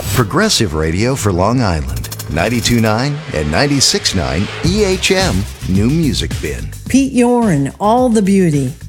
Progressive Radio for Long Island. 92.9 and 96.9 EHM New Music Bin. Pete Yoren, All the Beauty.